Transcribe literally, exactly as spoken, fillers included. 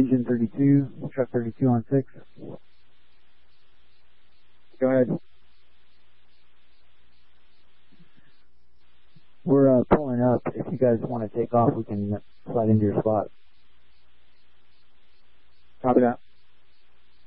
engine thirty-two, truck thirty-two on six. Go ahead. We're uh, pulling up. If you guys want to take off, we can slide into your spot. Copy that.